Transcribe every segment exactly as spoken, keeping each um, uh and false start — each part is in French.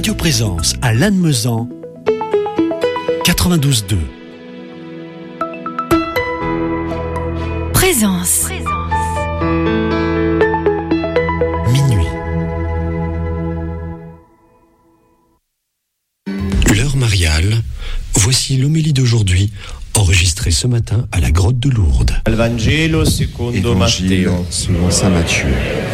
Radio Présence à Lannemezan, quatre-vingt-douze deux. Présence. Minuit. L'heure mariale, voici l'homélie d'aujourd'hui, enregistrée ce matin à la grotte de Lourdes. Évangile selon saint Matthieu.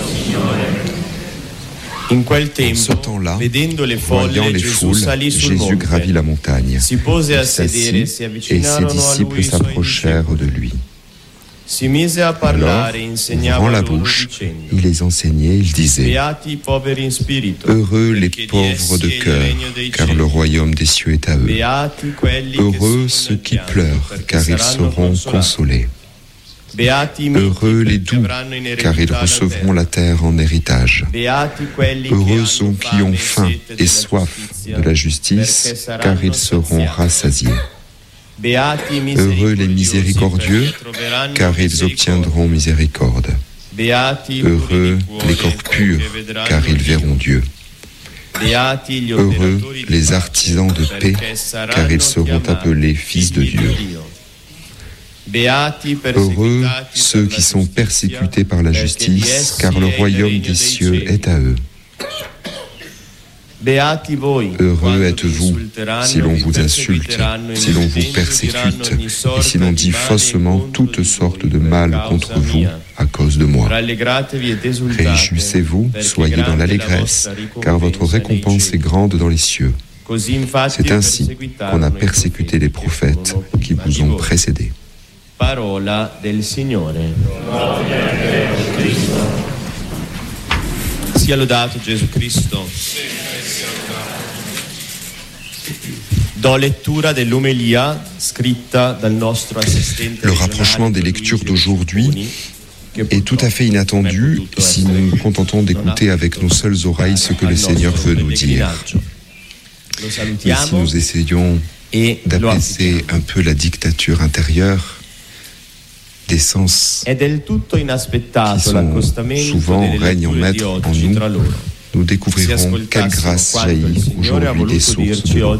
En ce temps-là, voyant les foules, Jésus gravit la montagne. Il s'assit et ses disciples s'approchèrent de lui. Alors, ouvrant la bouche, il les enseignait, il disait : Heureux les pauvres de cœur, car le royaume des cieux est à eux. Heureux ceux qui pleurent, car ils seront consolés. Heureux les doux, car ils recevront la terre en héritage. Heureux ceux qui ont faim et soif de la justice, car ils seront rassasiés. Heureux les miséricordieux, car ils obtiendront miséricorde. Heureux les corps purs, car ils verront Dieu. Heureux les artisans de paix, car ils seront appelés fils de Dieu. Heureux ceux qui sont persécutés par la justice, car le royaume des cieux est à eux. Heureux êtes-vous si l'on vous insulte, si l'on vous persécute, et si l'on dit faussement toutes sortes de mal contre vous à cause de moi. Réjouissez-vous, soyez dans l'allégresse, car votre récompense est grande dans les cieux. C'est ainsi qu'on a persécuté les prophètes qui vous ont précédés. Parola del Signore. Sia lodato Gesù Cristo. Do lettura dell'omelia scritta dal nostro assistente. Le rapprochement des lectures d'aujourd'hui est tout à fait inattendu si nous nous contentons d'écouter avec nos seules oreilles ce que le Seigneur veut nous dire. Et si nous essayons d'apaiser un peu la dictature intérieure des sens qui sont souvent règnent en maître en nous, nous découvrirons quelle grâce jaillit aujourd'hui des sources de l'eau.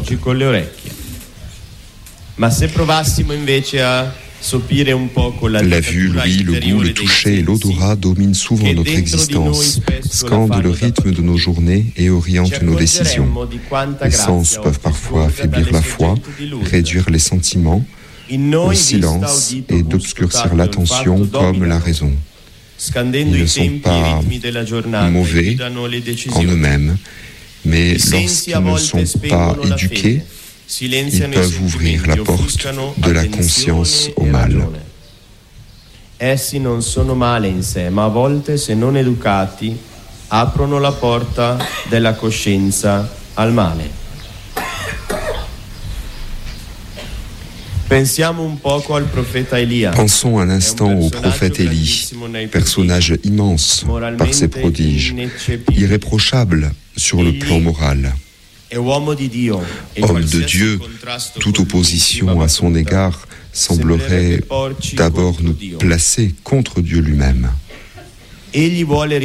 La vue, l'ouïe, le goût, le toucher et l'odorat dominent souvent notre existence, scandent le rythme de nos journées et orientent nos décisions. Les sens peuvent parfois affaiblir la foi, réduire les sentiments au silence et d'obscurcir l'attention comme la raison. Ils ne sont pas mauvais en eux-mêmes, mais lorsqu'ils ne sont pas éduqués, ils peuvent ouvrir la porte de la conscience au mal. Essi non sono male in sé, ma a volte, se non educati, aprono la porta della coscienza al male. Pensons un instant au prophète Élie, personnage immense par ses prodiges, irréprochable sur le plan moral. Homme de Dieu, toute opposition à son égard semblerait d'abord nous placer contre Dieu lui-même. Il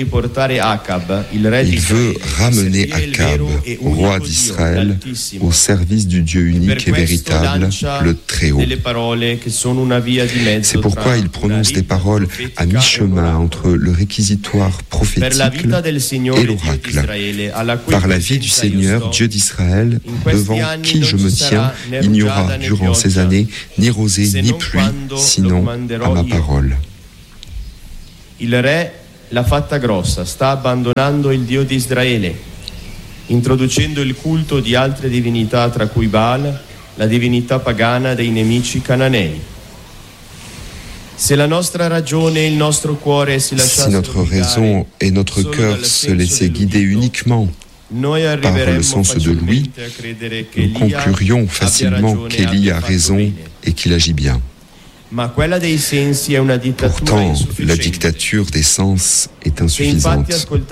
veut ramener Akab, roi d'Israël, au service du Dieu unique et véritable, le Très-Haut. C'est pourquoi il prononce des paroles à mi-chemin entre le réquisitoire prophétique et l'oracle. Par la vie du Seigneur, Dieu d'Israël, devant qui je me tiens, il n'y aura durant ces années ni rosée ni pluie, sinon à ma parole. La fatta grossa, sta abbandonando il Dio di Israele, introducendo il culto di altre divinità tra cui Baal, la divinità pagana dei nemici cananei. Se la nostra ragione e il nostro cuore si lasciassero Si notre raison et notre cœur se laissaient guider uniquement par le sens de l'ouïe, nous conclurions facilement qu'Élie a raison et qu'il agit bien. Pourtant, la dictature des sens est insuffisante.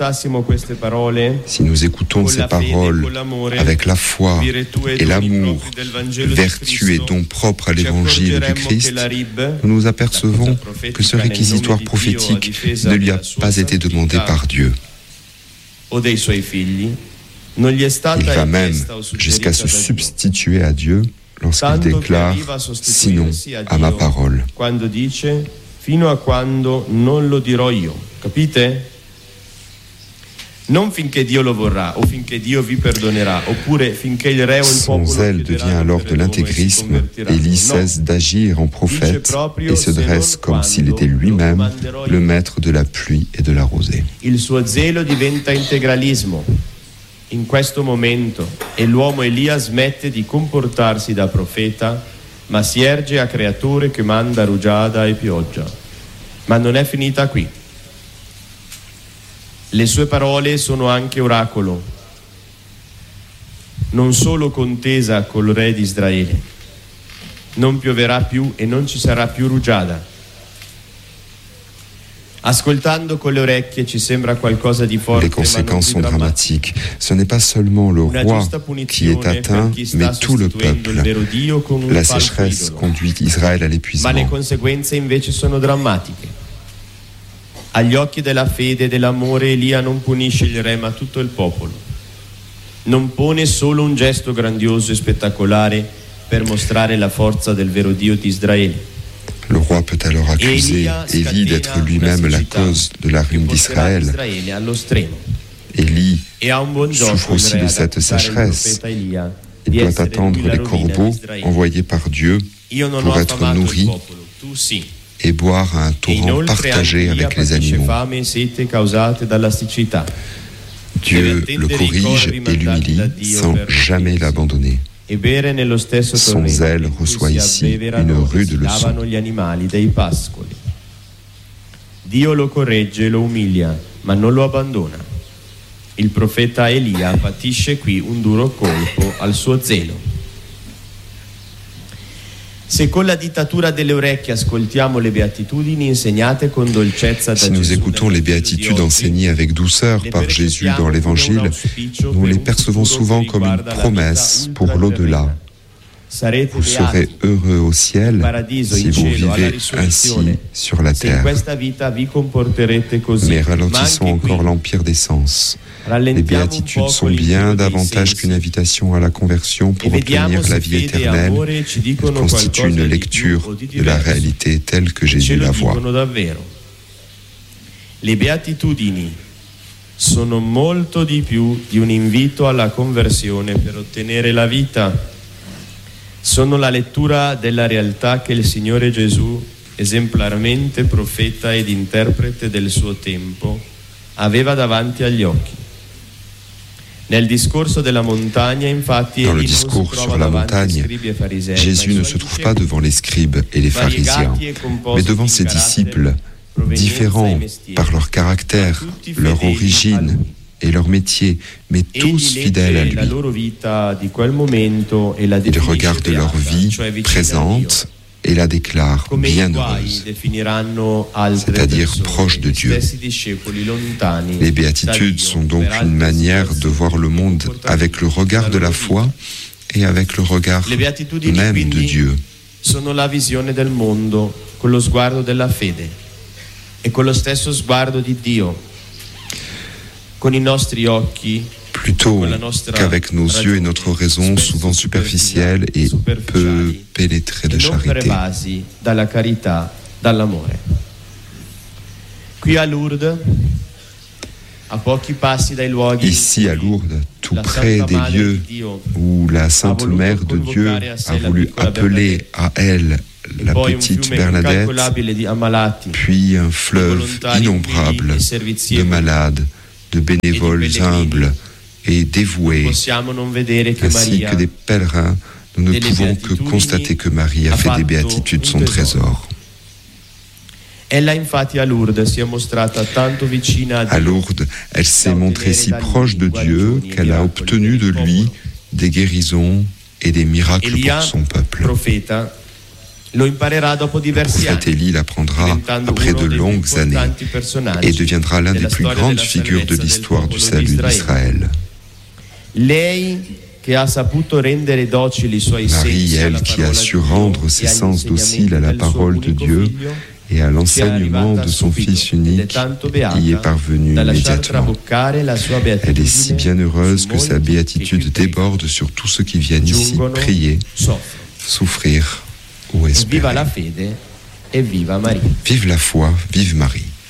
Si nous écoutons ces paroles avec la foi et l'amour, vertu et don propre à l'évangile du Christ, nous nous apercevons que ce réquisitoire prophétique ne lui a pas été demandé par Dieu. Il va même jusqu'à se substituer à Dieu lorsqu'il déclare « sinon à ma parole ». Quando dice fino a quando non lo dirò io, capite? Non finché Dio lo vorrà o finché Dio vi perdonerà oppure finché il re o il popolo. Son zèle devient alors de l'intégrisme. Élie cesse d'agir en prophète et se dresse comme s'il était lui-même le maître de la pluie et de la rosée. Il suo zelo diventa integralismo in questo momento e l'uomo Elia smette di comportarsi da profeta, ma si erge a creatore che manda rugiada e pioggia. Ma non è finita qui. Le sue parole sono anche oracolo, non solo contesa col re di Israele. Non pioverà più e non ci sarà più rugiada. Ascoltando con le orecchie ci sembra qualcosa di forte. Les conséquences sont dramatiques. Ce n'est pas seulement le roi qui est atteint, mais tout le peuple. La sécheresse conduit Israël à l'épuisement. Ma le conseguenze invece sono drammatiche. Agli occhi della fede e dell'amore Elia non punisce il re ma tutto il popolo. Non pone solo un gesto grandioso e spettacolare per mostrare la forza del vero Dio di Israele. Le roi peut alors accuser Élie d'être lui-même la cause de la ruine d'Israël. Élie souffre aussi de cette sécheresse. Il doit attendre les corbeaux envoyés par Dieu pour être nourri et boire un torrent partagé avec les animaux. Dieu le corrige et l'humilie sans jamais l'abandonner. Son zèle reçoit ici une rude leçon. Dio lo corregge e lo umilia, ma non lo abbandona. Il profeta Elia patisce qui un duro colpo al suo zelo. Se con la dittatura delle orecchie ascoltiamo le beatitudini insegnate con dolcezza da Si nous écoutons les béatitudes enseignées avec douceur par Jésus dans l'Évangile, nous les percevons souvent comme une promesse pour l'au-delà. Vous serez heureux au ciel si vous vivez ainsi sur la terre. Mais ralentissons encore l'empire des sens. Les béatitudes sont bien davantage qu'une invitation à la conversion pour obtenir la vie éternelle. Elles constituent une lecture de la réalité telle que Jésus la voit. Le beatitudini sono molto di più di un invito alla conversione per ottenere la vita. Sono la lettura della realtà che il Signore Gesù, esemplarmente profeta ed interprete del suo tempo, aveva davanti agli occhi. Nel discorso della montagna, infatti, Dans le discours sur la montagne, Jésus ne se trouve pas devant les scribes et les pharisiens, mais devant ses disciples, différents par leur caractère, leur origine et leur métier, mais tous fidèles à lui. Il regarde leur vie présente et la déclare bienheureuse, c'est-à-dire proche de Dieu. Les béatitudes sont donc une manière de voir le monde avec le regard de la foi et avec le regard même de Dieu. Sono la visione del mondo con lo sguardo della fede e con lo stesso sguardo di Dio. Con i nostri occhi, plutôt qu'avec nos yeux et notre raison souvent superficielle et peu pénétrée de charité. Dalla carità, dall'amore. Qui a Lourdes, a pochi passi dai luoghi, ici à Lourdes, tout près des lieux où la Sainte Mère de Dieu a voulu appeler à elle la petite Bernadette, puis un fleuve innombrable de malades, de bénévoles humbles et dévoués, ainsi que des pèlerins, nous ne pouvons que constater que Marie a fait des béatitudes son trésor. À Lourdes, elle s'est montrée si proche de Dieu qu'elle a obtenu de lui des guérisons et des miracles pour son peuple. Le prophète Élie l'apprendra après de longues années et deviendra l'un des plus grandes figures de l'histoire du salut d'Israël. Marie, elle qui a su rendre ses sens dociles à la parole de Dieu et à l'enseignement de son Fils unique y est parvenue immédiatement. Elle est si bienheureuse que sa béatitude déborde sur tous ceux qui viennent ici prier, souffrir ou espérer. Vive la foi, vive Marie.